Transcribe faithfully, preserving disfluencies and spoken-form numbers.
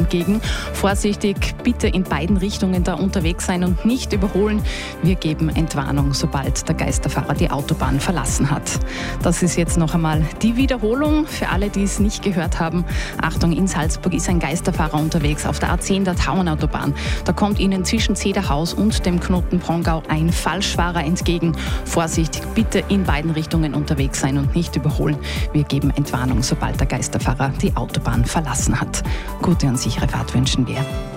entgegen. Vorsichtig, bitte in beiden Richtungen da unterwegs sein und nicht überholen. Wir geben Entwarnung, sobald der Geisterfahrer die Autobahn verlassen hat. Das ist jetzt noch einmal die Wiederholung für alle, die es nicht gehört haben. Achtung, in Salzburg ist ein Geisterfahrer unterwegs auf der A zehn der Tauernautobahn. Da kommt Ihnen zwischen Zederhaus und dem Knoten Prongau ein Falschfahrer entgegen. Vorsichtig, bitte in beiden Richtungen unterwegs sein und nicht überholen. Wir geben Entwarnung, sobald der Geisterfahrer die Autobahn verlassen hat. Gute und sichere Fahrt wünschen wir.